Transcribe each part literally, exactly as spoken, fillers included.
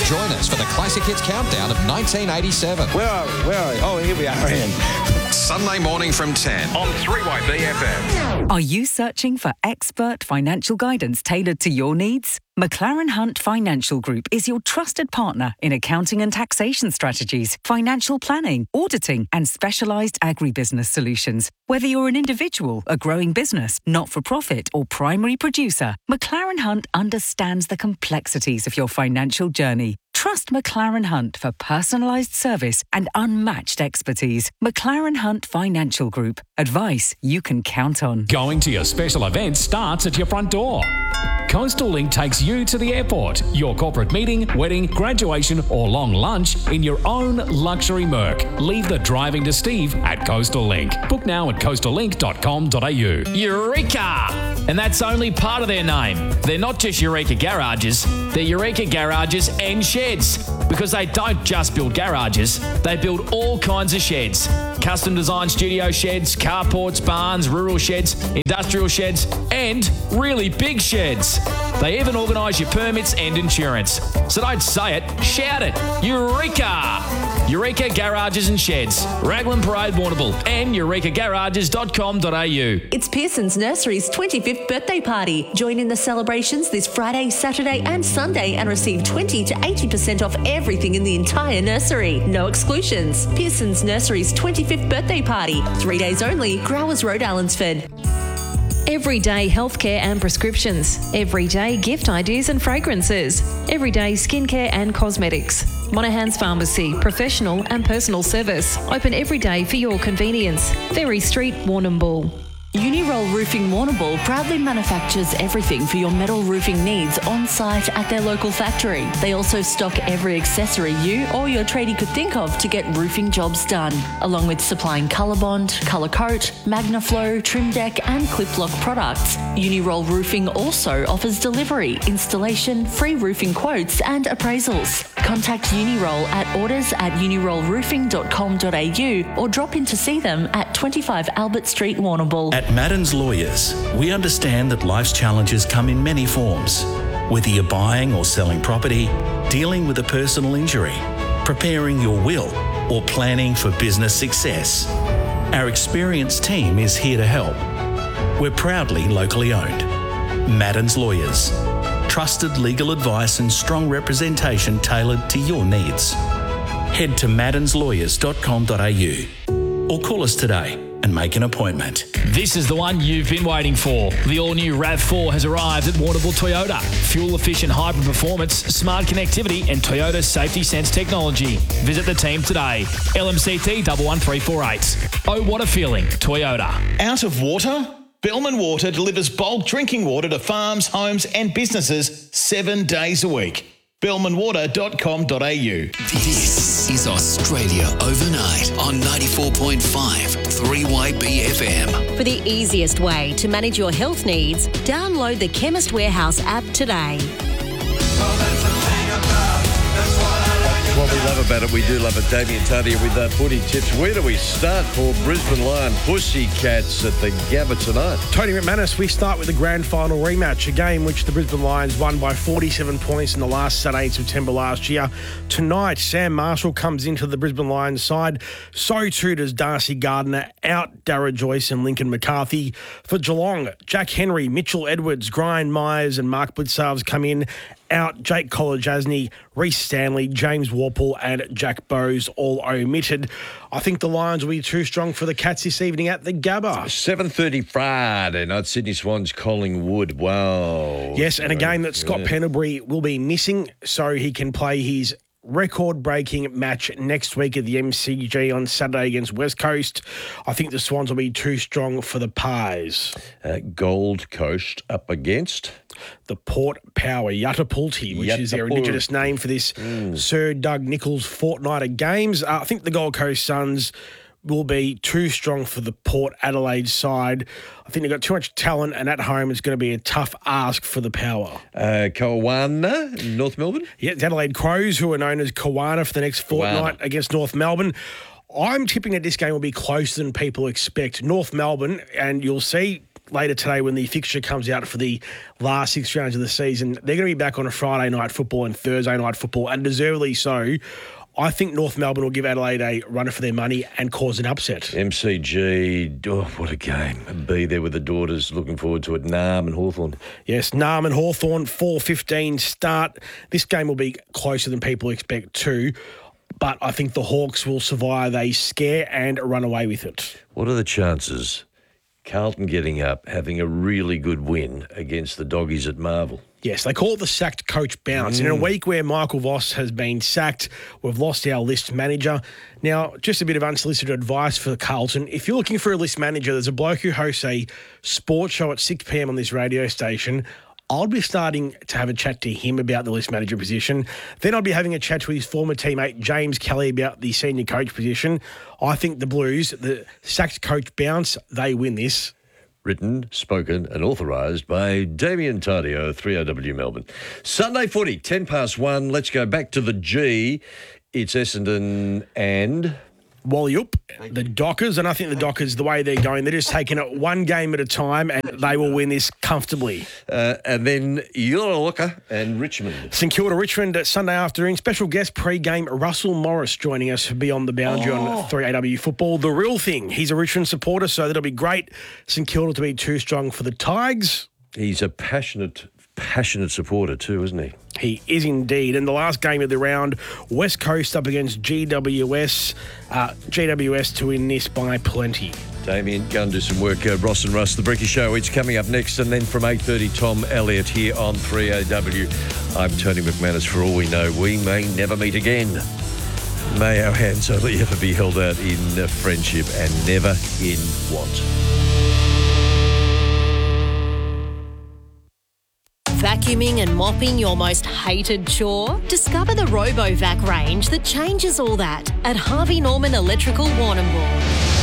Join us for the Classic Hits Countdown of nineteen eighty-seven. Where are we? Where are we? Oh, here we are, Ian. Sunday morning from ten on three Y B F M. Are you searching for expert financial guidance tailored to your needs? McLaren Hunt Financial Group is your trusted partner in accounting and taxation strategies, financial planning, auditing, and specialised agribusiness solutions. Whether you're an individual, a growing business, not-for-profit, or primary producer, McLaren Hunt understands the complexities of your financial journey. Trust McLaren Hunt for personalised service and unmatched expertise. McLaren Hunt Financial Group. Advice you can count on. Going to your special event starts at your front door. Coastal Link takes you to the airport, your corporate meeting, wedding, graduation or long lunch in your own luxury Merc. Leave the driving to Steve at Coastal Link. Book now at coastal link dot com dot a u. Eureka! And that's only part of their name. They're not just Eureka Garages, they're Eureka Garages and Sheds. Because they don't just build garages, they build all kinds of sheds. Custom designed studio sheds, carports, barns, rural sheds, industrial sheds, and really big sheds. They even organise your permits and insurance. So don't say it, shout it. Eureka! Eureka Garages and Sheds, Raglan Parade, Warrnambool, and eureka garages dot com dot a u. It's Pearson's Nursery's twenty-fifth birthday party. Join in the celebrations this Friday, Saturday and Sunday and receive twenty to eighty percent off everything in the entire nursery. No exclusions. Pearson's Nursery's twenty-fifth birthday party. Three days only. Growers Road, Allensford. Everyday healthcare and prescriptions. Everyday gift ideas and fragrances. Everyday skincare and cosmetics. Monahan's Pharmacy, professional and personal service. Open every day for your convenience. Ferry Street, Warrnambool. Uniroll Roofing Warrnambool proudly manufactures everything for your metal roofing needs on site at their local factory. They also stock every accessory you or your tradie could think of to get roofing jobs done, along with supplying Colorbond, Colour Coat, Magnaflow, Trim Deck and Clip Lock products. Uniroll Roofing also offers delivery, installation, free roofing quotes and appraisals. Contact Uniroll at orders at uniroll roofing dot com dot a u or drop in to see them at twenty-five Albert Street, Warrnambool. At Madden's Lawyers, we understand that life's challenges come in many forms. Whether you're buying or selling property, dealing with a personal injury, preparing your will, or planning for business success, our experienced team is here to help. We're proudly locally owned. Madden's Lawyers. Trusted legal advice and strong representation tailored to your needs. Head to maddens lawyers dot com dot a u or call us today and make an appointment. This is the one you've been waiting for. The all-new RAV four has arrived at Warrnambool Toyota. Fuel-efficient hybrid performance, smart connectivity and Toyota Safety Sense technology. Visit the team today. L M C T one one three four eight. Oh, what a feeling. Toyota. Out of water? Bellman Water delivers bulk drinking water to farms, homes and businesses seven days a week. bellman water dot com dot a u. This is Australia Overnight on ninety-four point five three Y B F M. For the easiest way to manage your health needs, download the Chemist Warehouse app today. What we love about it, we do love it. Damien Tadia with uh, footy tips. Where do we start for Brisbane Lion Pussycats at the Gabba tonight? Tony McManus, we start with the grand final rematch, a game which the Brisbane Lions won by forty-seven points in the last Saturday in September last year. Tonight, Sam Marshall comes into the Brisbane Lions side. So too does Darcy Gardner, out Dara Joyce and Lincoln McCarthy. For Geelong, Jack Henry, Mitchell Edwards, Brian Myers and Mark Blitzarves come in. Out Jake Kolodjasny, Reece Stanley, James Warple and Jack Bowes all omitted. I think the Lions will be too strong for the Cats this evening at the Gabba. seven thirty Friday night, Sydney Swans, Collingwood. Wow. Yes, and a game that Scott yeah. Pendlebury will be missing so he can play his record-breaking match next week at the M C G on Saturday against West Coast. I think the Swans will be too strong for the Pies. Uh, Gold Coast up against the Port Power Yatapulti, which Yatapul. is their Indigenous name for this mm. Sir Doug Nicholls fortnight of games. Uh, I think the Gold Coast Suns will be too strong for the Port Adelaide side. I think they've got too much talent, and at home it's going to be a tough ask for the Power. Uh, Kawana, North Melbourne? Yeah, the Adelaide Crows, who are known as Kawana for the next fortnight Kawana. against North Melbourne. I'm tipping that this game will be closer than people expect. North Melbourne, and you'll see later today when the fixture comes out for the last six rounds of the season. They're going to be back on a Friday night football and Thursday night football, and deservedly so. I think North Melbourne will give Adelaide a runner for their money and cause an upset. M C G, oh, what a game. Be there with the daughters, looking forward to it. Narm and Hawthorn. Yes, Narm and Hawthorn, four fifteen start. This game will be closer than people expect too, but I think the Hawks will survive a scare and run away with it. What are the chances Carlton getting up, having a really good win against the Doggies at Marvel? Yes, they call it the sacked coach bounce. Mm. In a week where Michael Voss has been sacked, we've lost our list manager. Now, just a bit of unsolicited advice for Carlton. If you're looking for a list manager, there's a bloke who hosts a sports show at six p.m. on this radio station. I'll be starting to have a chat to him about the list manager position. Then I'll be having a chat to his former teammate, James Kelly, about the senior coach position. I think the Blues, the sacked coach bounce, they win this. Written, spoken and authorised by Damien Tadio, three O W Melbourne. Sunday footy, ten past one. Let's go back to the G. It's Essendon and... Wallyup, the Dockers, and I think the Dockers, the way they're going, they're just taking it one game at a time and they will win this comfortably. Uh, and then Yorulaka and Richmond. St Kilda Richmond Sunday afternoon. Special guest pre-game Russell Morris joining us beyond the boundary oh. on three A W football. The real thing. He's a Richmond supporter, so that'll be great. St Kilda to be too strong for the Tigers. He's a passionate, passionate supporter too, isn't he? He is indeed. And the last game of the round, West Coast up against G W S. Uh, G W S to win this by plenty. Damien, go and do some work. Uh, Ross and Russ, the Bricky Show. It's coming up next. And then from eight thirty, Tom Elliott here on three A W. I'm Tony McManus. For all we know, we may never meet again. May our hands only ever be held out in uh, friendship and never in want. Vacuuming and mopping your most hated chore? Discover the RoboVac range that changes all that at Harvey Norman Electrical Warrnambool.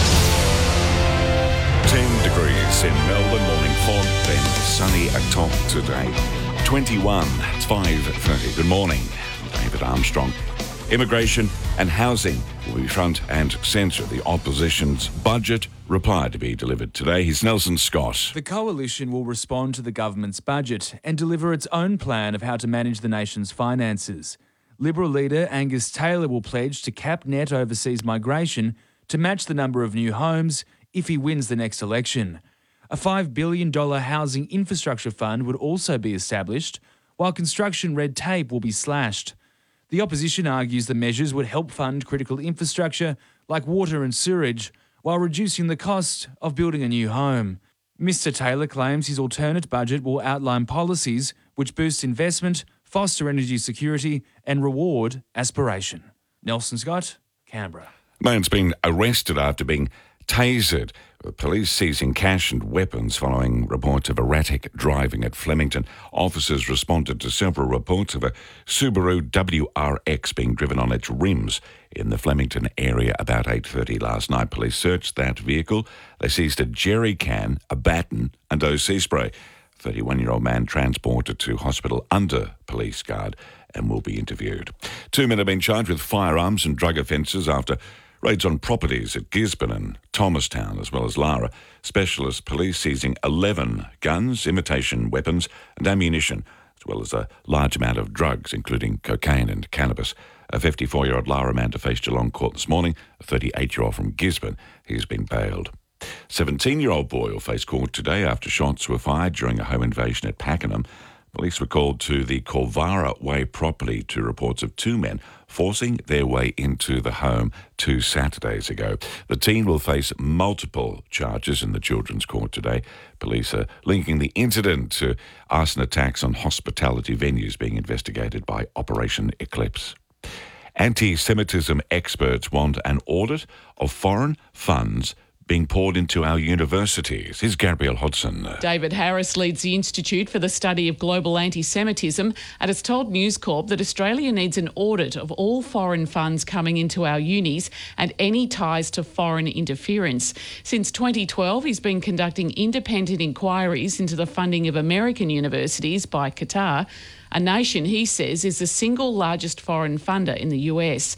ten degrees in Melbourne, morning fog, then sunny atop today. twenty-one, it's five thirty. Good morning, I'm David Armstrong. Immigration and housing will be front and centre. The opposition's budget reply to be delivered today. Here's Nelson Scott. The coalition will respond to the government's budget and deliver its own plan of how to manage the nation's finances. Liberal leader Angus Taylor will pledge to cap net overseas migration to match the number of new homes if he wins the next election. A five billion dollars housing infrastructure fund would also be established, while construction red tape will be slashed. The opposition argues the measures would help fund critical infrastructure like water and sewerage, while reducing the cost of building a new home. Mister Taylor claims his alternate budget will outline policies which boost investment, foster energy security and reward aspiration. Nelson Scott, Canberra. Man's been arrested after being tasered. Police seizing cash and weapons following reports of erratic driving at Flemington. Officers responded to several reports of a Subaru W R X being driven on its rims in the Flemington area about eight thirty last night. Police searched that vehicle. They seized a jerry can, a baton and O C spray. thirty-one-year-old man transported to hospital under police guard and will be interviewed. Two men have been charged with firearms and drug offences after raids on properties at Gisborne and Thomastown, as well as Lara. Specialist police seizing eleven guns, imitation weapons and ammunition, as well as a large amount of drugs, including cocaine and cannabis. A fifty-four-year-old Lara man to face Geelong Court this morning. A thirty-eight-year-old from Gisborne, he's been bailed. seventeen-year-old boy will face court today after shots were fired during a home invasion at Pakenham. Police were called to the Corvara Way property to reports of two men forcing their way into the home two Saturdays ago. The teen will face multiple charges in the Children's Court today. Police are linking the incident to arson attacks on hospitality venues being investigated by Operation Eclipse. Anti-Semitism experts want an audit of foreign funds being poured into our universities. Here's Gabrielle Hodson. David Harris leads the Institute for the Study of Global Anti-Semitism and has told News Corp that Australia needs an audit of all foreign funds coming into our unis and any ties to foreign interference. Since twenty twelve, he's been conducting independent inquiries into the funding of American universities by Qatar, a nation he says is the single largest foreign funder in the U S.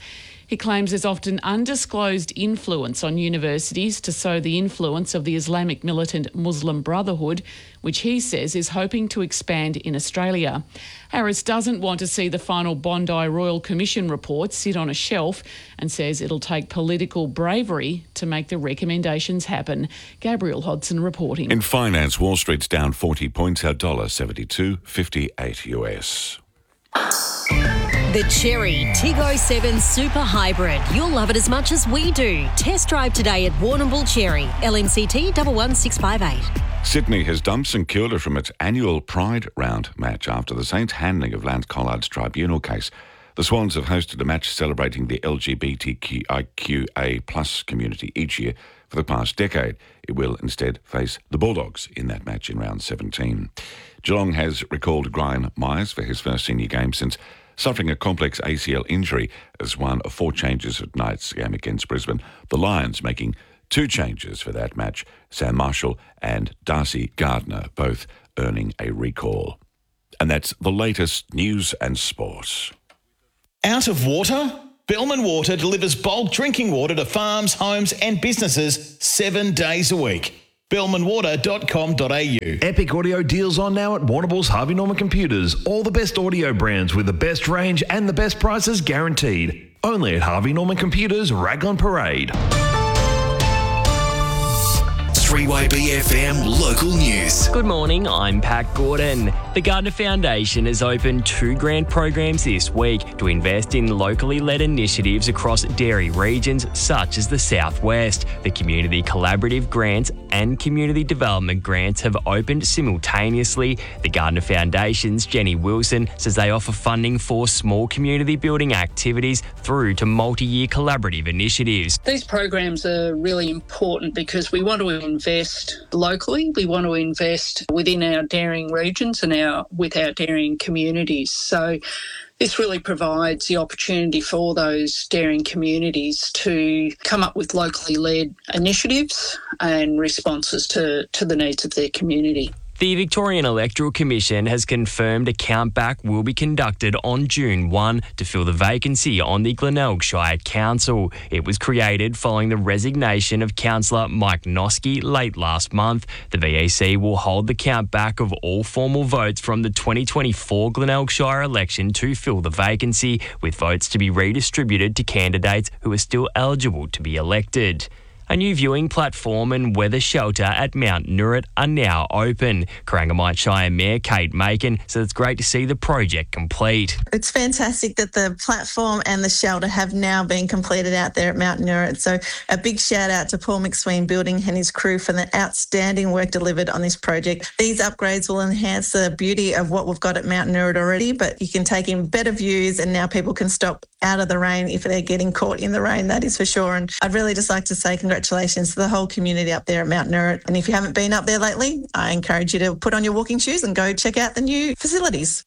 He claims there's often undisclosed influence on universities to sow the influence of the Islamic militant Muslim Brotherhood, which he says is hoping to expand in Australia. Harris doesn't want to see the final Bondi Royal Commission report sit on a shelf and says it'll take political bravery to make the recommendations happen. Gabrielle Hodson reporting. In finance, Wall Street's down forty points, our dollar seventy-two fifty-eight U S. The Cherry Tiggo seven Super Hybrid. You'll love it as much as we do. Test drive today at Warrnambool Cherry. L M C T one one six five eight. Sydney has dumped St Kilda from its annual Pride Round match after the Saints' handling of Lance Collard's tribunal case. The Swans have hosted a match celebrating the L G B T Q I A plus community each year for the past decade. It will instead face the Bulldogs in that match in round seventeen. Geelong has recalled Graham Myers for his first senior game since suffering a complex A C L injury as one of four changes at night's game against Brisbane. The Lions making two changes for that match, Sam Marshall and Darcy Gardner, both earning a recall. And that's the latest news and sport. Out of water? Bellman Water delivers bulk drinking water to farms, homes and businesses seven days a week. bellman water dot com dot a u. Epic audio deals on now at Warrnambool's Harvey Norman Computers. All the best audio brands with the best range and the best prices guaranteed. Only at Harvey Norman Computers, Raglan Parade. three Y B F M local news. Good morning, I'm Pat Gordon. The Gardner Foundation has opened two grant programs this week to invest in locally led initiatives across dairy regions such as the Southwest. The Community Collaborative Grants and Community Development Grants have opened simultaneously. The Gardner Foundation's Jenny Wilson says they offer funding for small community building activities through to multi-year collaborative initiatives. These programs are really important because we want to invest locally. We want to invest within our dairying regions and our with our dairying communities. So this really provides the opportunity for those dairying communities to come up with locally led initiatives and responses to, to the needs of their community. The Victorian Electoral Commission has confirmed a countback will be conducted on June first to fill the vacancy on the Glenelg Shire Council. It was created following the resignation of Councillor Mike Noski late last month. The V E C will hold the countback of all formal votes from the twenty twenty-four Glenelg Shire election to fill the vacancy, with votes to be redistributed to candidates who are still eligible to be elected. A new viewing platform and weather shelter at Mount Nurrit are now open. Corangamite Shire Mayor Kate Macon says it's great to see the project complete. It's fantastic that the platform and the shelter have now been completed out there at Mount Nurrit. So a big shout out to Paul McSween Building and his crew for the outstanding work delivered on this project. These upgrades will enhance the beauty of what we've got at Mount Nurrit already, but you can take in better views and now people can stop out of the rain if they're getting caught in the rain, that is for sure. And I'd really just like to say congratulations to the whole community up there at Mount Nurrit. And if you haven't been up there lately, I encourage you to put on your walking shoes and go check out the new facilities.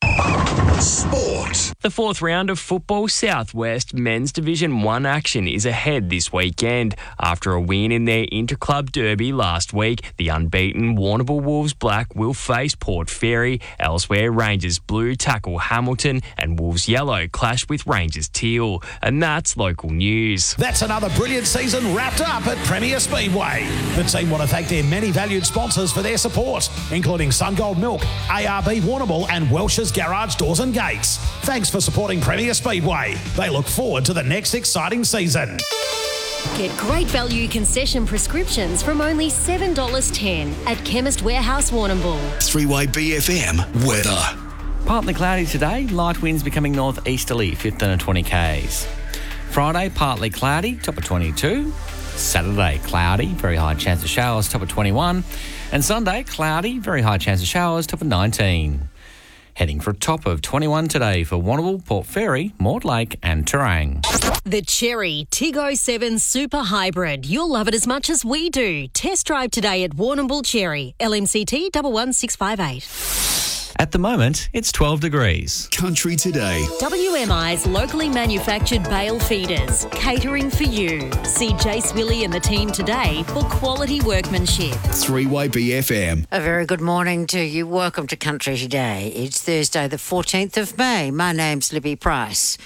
Sport. The fourth round of Football Southwest Men's Division one action is ahead this weekend. After a win in their inter-club derby last week, the unbeaten Warrnambool Wolves Black will face Port Fairy. Elsewhere, Rangers Blue tackle Hamilton and Wolves Yellow clash with Rangers Teal. And that's local news. That's another brilliant season wrapped up at Premier Speedway. The team want to thank their many valued sponsors for their support, including SunGold Milk, A R B Warrnambool and Welsh's Garage Doors and Gates. Thanks for supporting Premier Speedway. They look forward to the next exciting season. Get great value concession prescriptions from only seven dollars ten at Chemist Warehouse Warrnambool. three Y B F M weather. Partly cloudy today, light winds becoming northeasterly, fifteen to twenty kays. Friday, partly cloudy, top of twenty-two. Saturday, cloudy, very high chance of showers, top of twenty-one. And Sunday, cloudy, very high chance of showers, top of nineteen. Heading for a top of twenty-one today for Warrnambool, Port Fairy, Mortlake and Terang. The Cherry Tiggo seven Super Hybrid. You'll love it as much as we do. Test drive today at Warrnambool Cherry. L M C T one one six five eight. At the moment, it's twelve degrees. Country Today. W M I's locally manufactured bale feeders, catering for you. See Jace Willie and the team today for quality workmanship. three Y B F M. A very good morning to you. Welcome to Country Today. It's Thursday the fourteenth of May. My name's Libby Price.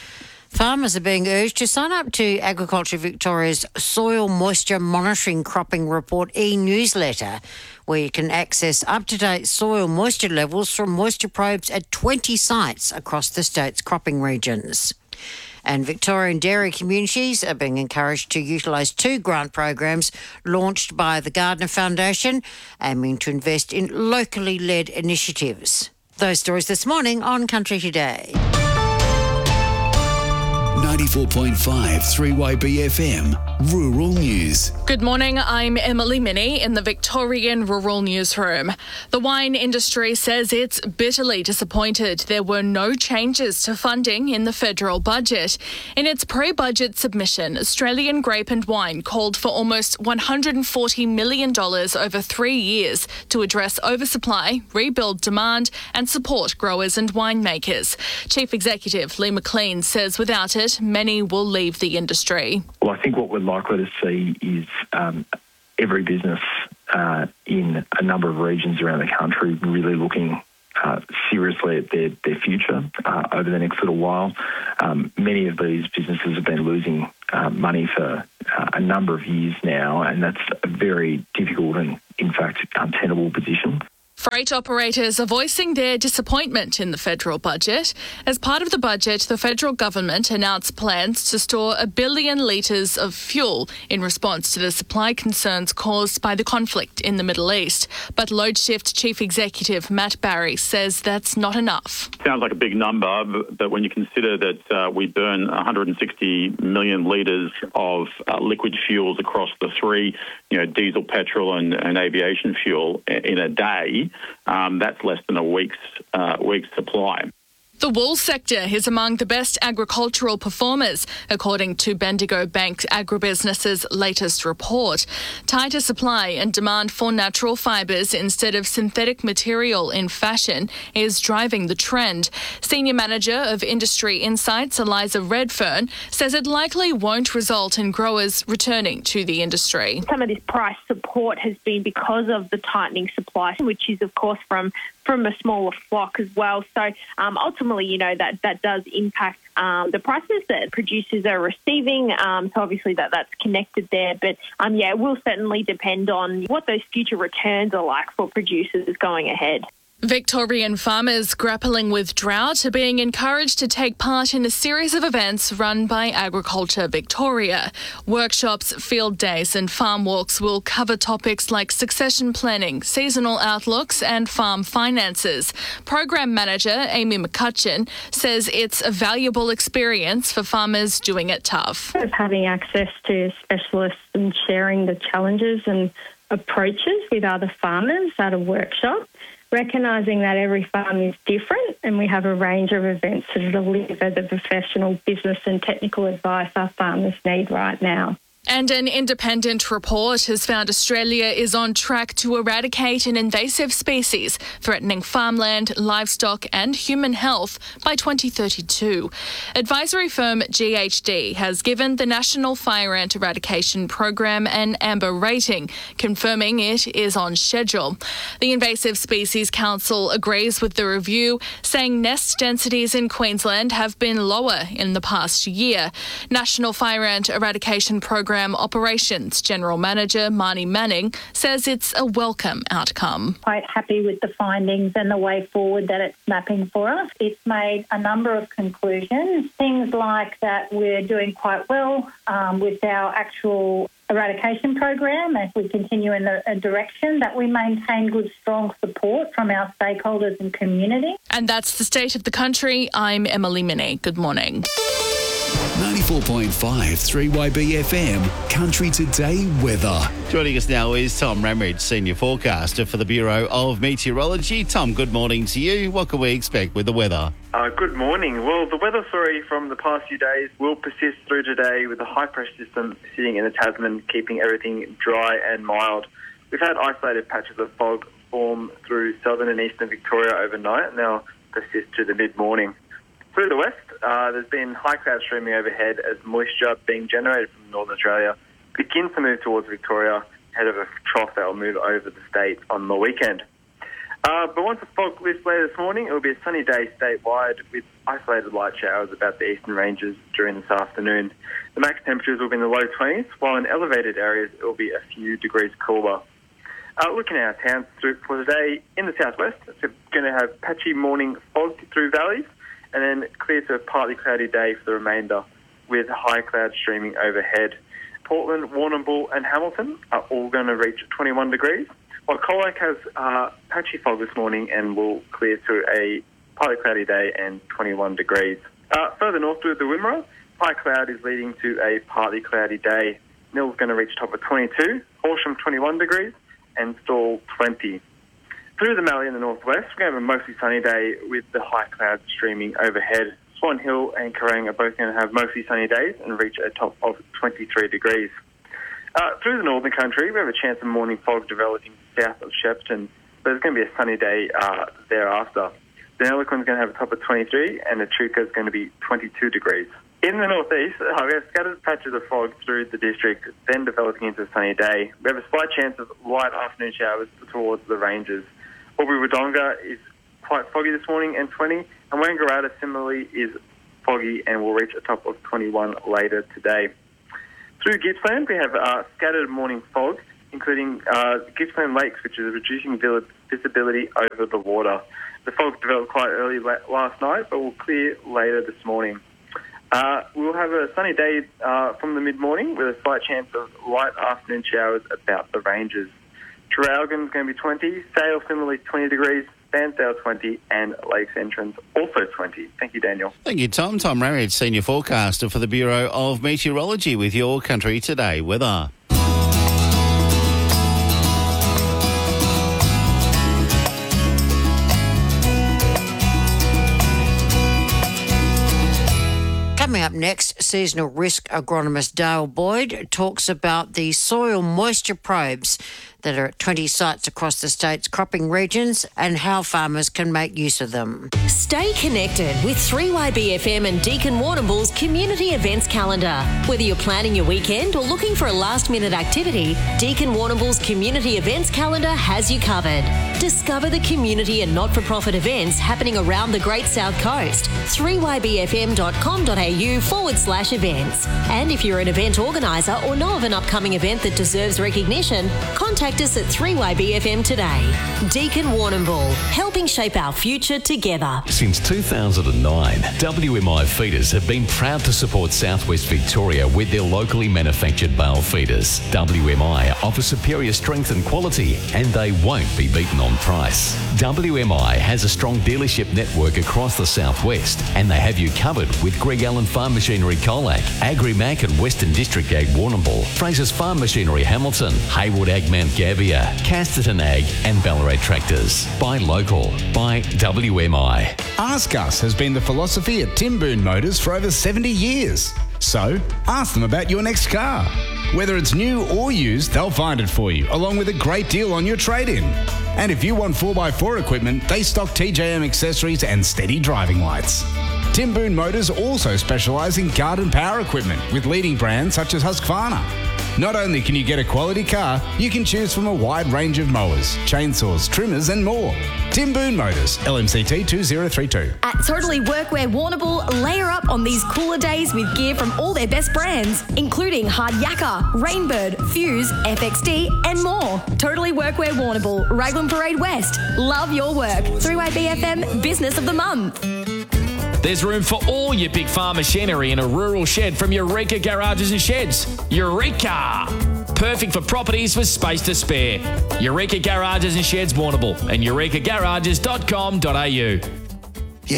Farmers are being urged to sign up to Agriculture Victoria's Soil Moisture Monitoring Cropping Report e-newsletter, where you can access up-to-date soil moisture levels from moisture probes at twenty sites across the state's cropping regions. And Victorian dairy communities are being encouraged to utilise two grant programs launched by the Gardner Foundation, aiming to invest in locally led initiatives. Those stories this morning on Country Today. ninety-four point five three Y B F M Rural News. Good morning, I'm Emily Minnie in the Victorian Rural Newsroom. The wine industry says it's bitterly disappointed there were no changes to funding in the federal budget. In its pre-budget submission, Australian Grape and Wine called for almost one hundred forty million dollars over three years to address oversupply, rebuild demand and support growers and winemakers. Chief Executive Lee McLean says without it, many will leave the industry. Well, I think what we're likely to see is um, every business uh, in a number of regions around the country really looking uh, seriously at their, their future uh, over the next little while. Um, many of these businesses have been losing uh, money for uh, a number of years now, and that's a very difficult and, in fact, untenable position. Freight operators are voicing their disappointment in the federal budget. As part of the budget, the federal government announced plans to store a billion litres of fuel in response to the supply concerns caused by the conflict in the Middle East. But LoadShift Chief Executive Matt Barry says that's not enough. Sounds like a big number, but when you consider that uh, we burn one hundred sixty million litres of uh, liquid fuels across the three, you know, diesel, petrol and, and aviation fuel in a day, Um, that's less than a week's uh, week's supply. The wool sector is among the best agricultural performers, according to Bendigo Bank Agribusiness's latest report. Tighter supply and demand for natural fibres instead of synthetic material in fashion is driving the trend. Senior Manager of Industry Insights, Eliza Redfern, says it likely won't result in growers returning to the industry. Some of this price support has been because of the tightening supply, which is, of course, from from a smaller flock as well. So um, ultimately, you know, that, that does impact um, the prices that producers are receiving. Um, so obviously that, that's connected there. But um, yeah, it will certainly depend on what those future returns are like for producers going ahead. Victorian farmers grappling with drought are being encouraged to take part in a series of events run by Agriculture Victoria. Workshops, field days and farm walks will cover topics like succession planning, seasonal outlooks and farm finances. Program Manager Amy McCutcheon says it's a valuable experience for farmers doing it tough. Having access to specialists and sharing the challenges and approaches with other farmers at a workshop, recognising that every farm is different and we have a range of events to deliver the professional business and technical advice our farmers need right now. And an independent report has found Australia is on track to eradicate an invasive species threatening farmland, livestock and human health by twenty thirty-two. Advisory firm G H D has given the National Fire Ant Eradication Program an amber rating, confirming it is on schedule. The Invasive Species Council agrees with the review, saying nest densities in Queensland have been lower in the past year. National Fire Ant Eradication Program Operations General Manager Marnie Manning says it's a welcome outcome. Quite happy with the findings and the way forward that it's mapping for us. It's made a number of conclusions, things like that we're doing quite well um, with our actual eradication program as we continue in a direction that we maintain good, strong support from our stakeholders and community. And that's the state of the country. I'm Emily Minnie. Good morning. ninety-four point five three Y B F M Country Today weather. Joining us now is Tom Ramage, Senior Forecaster for the Bureau of Meteorology. Tom, good morning to you. What can we expect with the weather? Uh, good morning. Well, the weather story from the past few days will persist through today with a high-pressure system sitting in the Tasman, keeping everything dry and mild. We've had isolated patches of fog form through southern and eastern Victoria overnight, and they'll persist to the mid-morning. Through the west, uh, there's been high clouds streaming overhead as moisture being generated from Northern Australia begins to move towards Victoria ahead of a trough that will move over the state on the weekend. Uh, but once the fog lifts later this morning, it will be a sunny day statewide with isolated light showers about the eastern ranges during this afternoon. The max temperatures will be in the low twenties, while in elevated areas it will be a few degrees cooler. Uh, looking at our towns for today, in the southwest, it's going to have patchy morning fog through valleys, and then clear to a partly cloudy day for the remainder, with high clouds streaming overhead. Portland, Warrnambool and Hamilton are all going to reach twenty-one degrees, while Colac has uh, patchy fog this morning and will clear to a partly cloudy day and twenty-one degrees. Uh, further north to the Wimmera, high cloud is leading to a partly cloudy day. Mill's going to reach top of twenty-two, Horsham twenty-one degrees, and Stawell twenty. Through the Mallee in the northwest, we're going to have a mostly sunny day with the high clouds streaming overhead. Swan Hill and Kerrang are both going to have mostly sunny days and reach a top of twenty-three degrees. Uh, through the northern country, we have a chance of morning fog developing south of Shepparton, but it's going to be a sunny day uh, thereafter. Deniliquin's going to have a top of twenty-three, and Echuca is going to be twenty-two degrees. In the northeast, uh, we have scattered patches of fog through the district, then developing into a sunny day. We have a slight chance of light afternoon showers towards the ranges. Albury-Wodonga is quite foggy this morning and twenty, and Wangaratta similarly is foggy and will reach a top of twenty-one later today. Through Gippsland, we have uh, scattered morning fog, including uh, Gippsland Lakes, which is reducing visibility over the water. The fog developed quite early last night, but will clear later this morning. Uh, we'll have a sunny day uh, from the mid-morning with a slight chance of light afternoon showers about the ranges. Traralgon's going to be twenty, Sale similarly twenty degrees, Bairnsdale twenty, and Lakes Entrance also twenty. Thank you, Daniel. Thank you, Tom. Tom Ramage, Senior Forecaster for the Bureau of Meteorology with Your Country Today weather. Coming up next, seasonal risk agronomist Dale Boyd talks about the soil moisture probes that are at twenty sites across the state's cropping regions and how farmers can make use of them. Stay connected with three Y B F M and Deakin Warrnambool's community events calendar. Whether you're planning your weekend or looking for a last-minute activity, Deakin Warrnambool's community events calendar has you covered. Discover the community and not-for-profit events happening around the Great South Coast. three y b f m dot com dot a u forward slash events. And if you're an event organiser or know of an upcoming event that deserves recognition, contact us at three Y B F M today. Deakin Warrnambool, helping shape our future together. Since two thousand nine, W M I Feeders have been proud to support Southwest Victoria with their locally manufactured bale feeders. W M I offer superior strength and quality, and they won't be beaten on price. W M I has a strong dealership network across the southwest, and they have you covered with Greg Allen Farm Machinery Colac, Agri-Mac and Western District Ag Warrnambool, Fraser's Farm Machinery Hamilton, Haywood Ag Mount Gavia, Casterton Ag and Ballarat Tractors. Buy local. Buy W M I. Ask Us has been the philosophy at Tim Boone Motors for over seventy years. So, ask them about your next car. Whether it's new or used, they'll find it for you, along with a great deal on your trade-in. And if you want four by four equipment, they stock T J M accessories and steady driving lights. Tim Boone Motors also specialise in garden power equipment with leading brands such as Husqvarna. Not only can you get a quality car, you can choose from a wide range of mowers, chainsaws, trimmers and more. Tim Boone Motors, L M C T two zero three two. At Totally Workwear Warrnambool, layer up on these cooler days with gear from all their best brands, including Hard Yakka, Rainbird, Fuse, F X D and more. Totally Workwear Warrnambool, Raglan Parade West. Love your work. three Y B F M Business of the Month. There's room for all your big farm machinery in a rural shed from Eureka Garages and Sheds. Eureka! Perfect for properties with space to spare. Eureka Garages and Sheds Warrnambool and eureka garages dot com dot a u.